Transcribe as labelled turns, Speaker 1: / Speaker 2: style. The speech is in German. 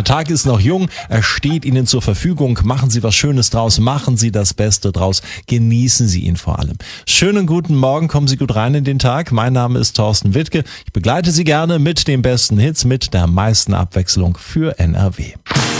Speaker 1: Tag ist noch jung, er steht Ihnen zur Verfügung. Machen Sie was Schönes draus, machen Sie das Beste draus, genießen Sie ihn vor allem. Schönen guten Morgen, kommen Sie gut rein in den Tag. Mein Name ist Thorsten Wittke. Ich begleite Sie gerne mit den besten Hits, mit der meisten Abwechslung für NRW.